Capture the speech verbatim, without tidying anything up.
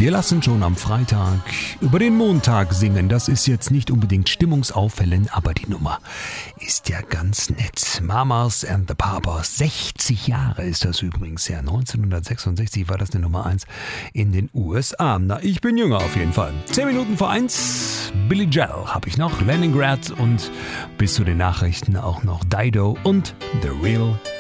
Wir lassen schon am Freitag über den Montag singen. Das ist jetzt nicht unbedingt stimmungsauffällend, aber die Nummer ist ja ganz nett. Mamas and the Papas. sechzig Jahre ist das übrigens her. neunzehnhundertsechsundsechzig war das eine Nummer eins in den U S A. Na, ich bin jünger auf jeden Fall. Zehn Minuten vor eins. Billy Joel habe ich noch. Leningrad und bis zu den Nachrichten auch noch Dido und The Real